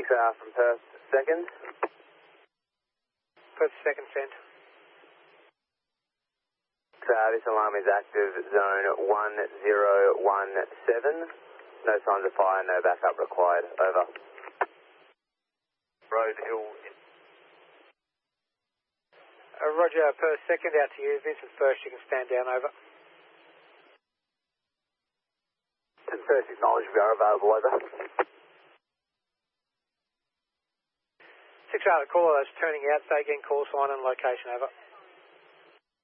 from Perth, second. Perth, second, send. This alarm is active, zone 1017. No signs of fire, no backup required. Over. Road Hill. Roger, Perth, second, out to you. Vincent first, you can stand down, over. First acknowledge we are available, over. 6 Charlie, caller that's turning out, say again call sign and location, over.